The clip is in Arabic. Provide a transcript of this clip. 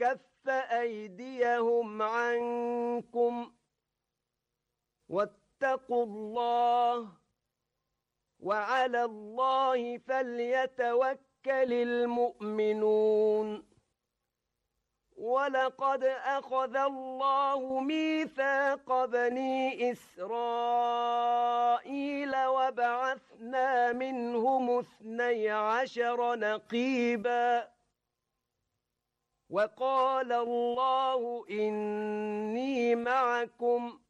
كف أيديهم عنكم واتقوا الله وعلى الله فليتوكل المؤمنون ولقد أخذ الله ميثاق بني إسرائيل وبعثنا منهم 12 نقيبا وقال الله إني معكم